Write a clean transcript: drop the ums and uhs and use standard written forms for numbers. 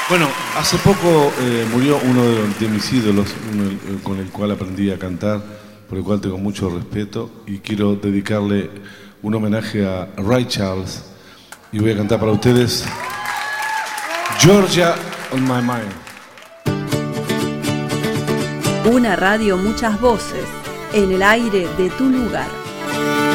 Bueno, hace poco murió uno de mis ídolos, con el cual aprendí a cantar, por el cual tengo mucho respeto, y quiero dedicarle un homenaje a Ray Charles, y voy a cantar para ustedes Georgia on My Mind. Una radio, muchas voces, en el aire de tu lugar.